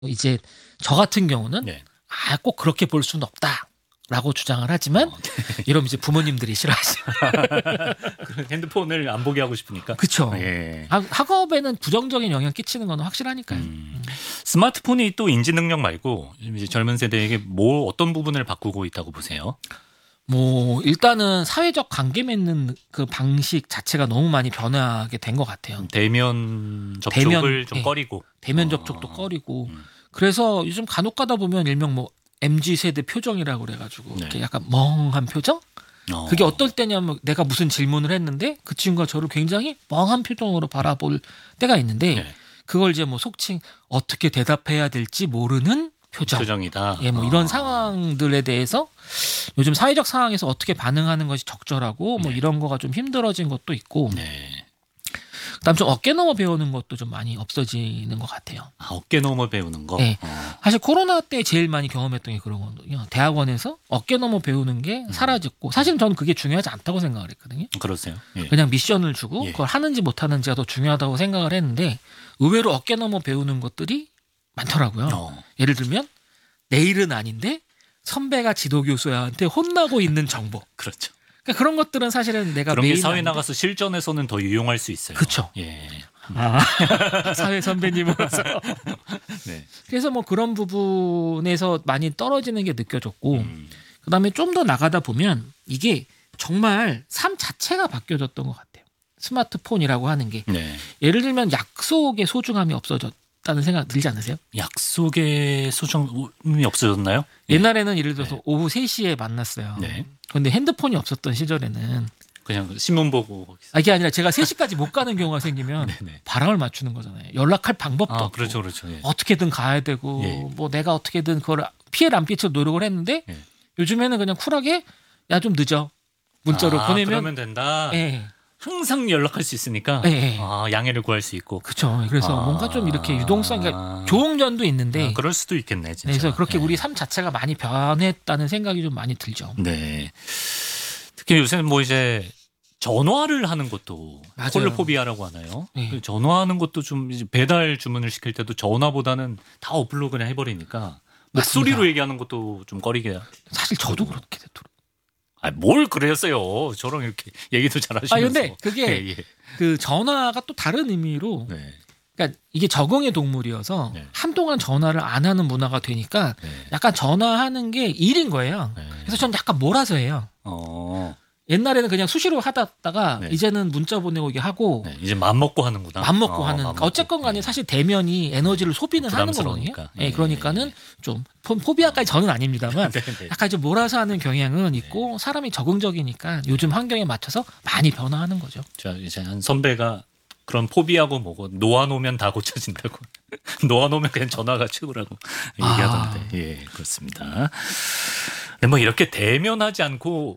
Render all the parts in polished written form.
이제 저 같은 경우는 네. 꼭 그렇게 볼 수는 없다라고 주장을 하지만 이러면 이제 부모님들이 싫어하시죠. 핸드폰을 안 보게 하고 싶으니까. 그렇죠. 예. 학업에는 부정적인 영향 끼치는 건 확실하니까요. 스마트폰이 또 인지 능력 말고 이제 젊은 세대에게 어떤 부분을 바꾸고 있다고 보세요? 뭐 일단은 사회적 관계 맺는 그 방식 자체가 너무 많이 변하게 된 것 같아요. 대면 접촉을 좀 꺼리고. 대면 접촉도 꺼리고. 그래서 요즘 간혹 가다 보면 일명 뭐 MZ 세대 표정이라고 그래가지고 네. 이렇게 약간 멍한 표정? 그게 어떨 때냐면 내가 무슨 질문을 했는데 그 친구가 저를 굉장히 멍한 표정으로 바라볼 때가 있는데 네. 그걸 이제 뭐 속칭 어떻게 대답해야 될지 모르는 표정이다. 예, 뭐 이런 상황들에 대해서 요즘 사회적 상황에서 어떻게 반응하는 것이 적절하고 뭐 네. 이런 거가 좀 힘들어진 것도 있고 네. 그다음 좀 어깨 넘어 배우는 것도 좀 많이 없어지는 것 같아요. 어깨 넘어 배우는 거. 네. 사실 코로나 때 제일 많이 경험했던 게 그런 거거든요. 대학원에서 어깨 넘어 배우는 게 사라졌고 사실은 저는 그게 중요하지 않다고 생각을 했거든요. 그러세요? 예. 그냥 미션을 주고 예. 그걸 하는지 못하는지가 더 중요하다고 생각을 했는데 의외로 어깨 넘어 배우는 것들이 많더라고요. 예를 들면 내일은 아닌데 선배가 지도교수한테 혼나고 있는 정보. 그렇죠. 그러니까 그런 것들은 사실은 내가 그런 게 매일 사회 나가서 실전에서는 더 유용할 수 있어요. 그렇죠. 예. 사회 선배님으로서. 네. 그래서 뭐 그런 부분에서 많이 떨어지는 게 느껴졌고 그다음에 좀 더 나가다 보면 이게 정말 삶 자체가 바뀌어졌던 것 같아요. 스마트폰이라고 하는 게. 네. 예를 들면 약속의 소중함이 없어졌다는 생각 들지 않으세요? 약속의 소중함이 없어졌나요? 옛날에는 예를 들어서 오후 3시에 만났어요. 네. 근데 핸드폰이 없었던 시절에는 그냥 신문 보고. 이게 아니라 제가 3시까지 못 가는 경우가 생기면 네네. 바람을 맞추는 거잖아요. 연락할 방법도 없고 그렇죠, 그렇죠. 예. 어떻게든 가야 되고 예. 뭐 내가 어떻게든 그걸 피해를 안 끼쳐 노력을 했는데 예. 요즘에는 그냥 쿨하게 야 좀 늦어 문자로 보내면 그러면 된다. 예. 항상 연락할 수 있으니까 예. 양해를 구할 수 있고. 그렇죠. 그래서 뭔가 좀 이렇게 유동성이 좋은 점도 있는데 그럴 수도 있겠네, 진짜. 그래서 그렇게 예. 우리 삶 자체가 많이 변했다는 생각이 좀 많이 들죠. 네. 특히 요새는 뭐 이제 전화를 하는 것도 맞아요. 콜로포비아라고 하나요? 네. 전화하는 것도 좀 이제 배달 주문을 시킬 때도 전화보다는 다 어플로 그냥 해버리니까 목소리로 맞습니다. 얘기하는 것도 좀 꺼리게. 사실 저도 그렇게 되더라고요. 뭘 그랬어요? 저랑 이렇게 얘기도 잘하시면서. 근데 그게 예. 그 전화가 또 다른 의미로 네. 그러니까 이게 적응의 동물이어서 네. 한동안 전화를 안 하는 문화가 되니까 네. 약간 전화하는 게 일인 거예요. 네. 그래서 저는 약간 몰아서 해요. 옛날에는 그냥 수시로 하다가 네. 이제는 문자 보내고 이게 하고 네. 이제 맘 먹고 하는구나. 맘 먹고 하는. 맘 먹고. 어쨌건 간에 사실 대면이 에너지를 소비는 하는 거거든요. 부담스러우니까. 예, 그러니까는 좀 포비아까지 저는 아닙니다만 네, 네. 약간 좀 몰아서 하는 경향은 있고 사람이 적응적이니까 요즘 환경에 맞춰서 많이 변화하는 거죠. 자, 이제 한 선배가 그런 포비하고 뭐고 놓아놓으면 다 고쳐진다고. 놓아놓으면 그냥 전화가 최고라고 얘기하던데. 예, 그렇습니다. 근데 뭐 이렇게 대면하지 않고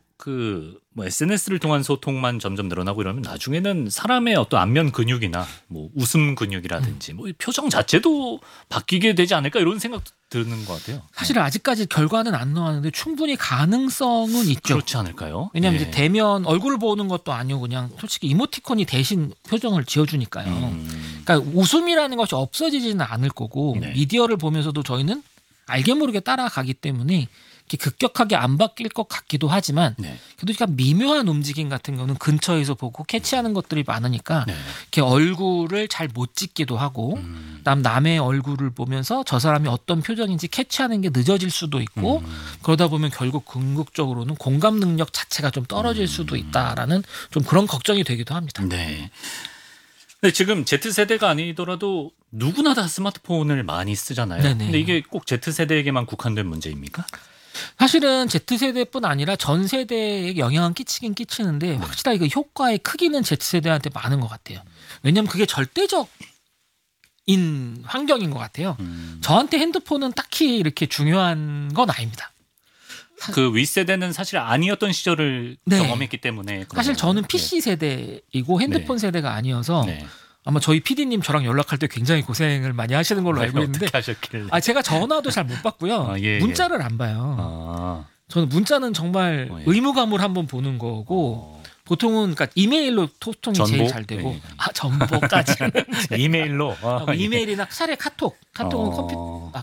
뭐 SNS를 통한 소통만 점점 늘어나고 이러면 나중에는 사람의 어떤 안면 근육이나 뭐 웃음 근육이라든지 뭐 표정 자체도 바뀌게 되지 않을까 이런 생각도 드는 것 같아요. 사실 아직까지 결과는 안 나왔는데 충분히 가능성은 있죠. 그렇지 않을까요? 왜냐하면 예. 이제 대면 얼굴을 보는 것도 아니고 그냥 솔직히 이모티콘이 대신 표정을 지어주니까요. 그러니까 웃음이라는 것이 없어지지는 않을 거고 네. 미디어를 보면서도 저희는 알게 모르게 따라가기 때문에 이렇게 급격하게 안 바뀔 것 같기도 하지만 네. 그래도 약간 미묘한 움직임 같은 거는 근처에서 보고 캐치하는 것들이 많으니까 네. 이렇게 얼굴을 잘 못 찍기도 하고 그다음 남의 얼굴을 보면서 저 사람이 어떤 표정인지 캐치하는 게 늦어질 수도 있고 그러다 보면 결국 궁극적으로는 공감 능력 자체가 좀 떨어질 수도 있다라는 좀 그런 걱정이 되기도 합니다. 네. 근데 지금 Z세대가 아니더라도 누구나 다 스마트폰을 많이 쓰잖아요. 네네. 근데 이게 꼭 Z세대에게만 국한된 문제입니까? 사실은 Z세대뿐 아니라 전 세대에 영향은 끼치긴 끼치는데 확실하게 그 효과의 크기는 Z세대한테 많은 것 같아요. 왜냐하면 그게 절대적인 환경인 것 같아요. 저한테 핸드폰은 딱히 이렇게 중요한 건 아닙니다. 그 윗세대는 사실 아니었던 시절을 네. 경험했기 때문에. 사실 저는 PC 세대이고 핸드폰 세대가 아니어서 네. 아마 저희 PD님 저랑 연락할 때 굉장히 고생을 많이 하시는 걸로 알고 있는데 어떻게 하셨길래? 제가 전화도 잘 못 받고요. 예. 문자를 안 봐요. 저는 문자는 정말 예. 의무감을 한번 보는 거고 보통은 그러니까 이메일로 소통이 전보? 제일 잘 되고 네. 전보까지는 이메일로 이메일이나 차라리 카톡은 어. 컴퓨터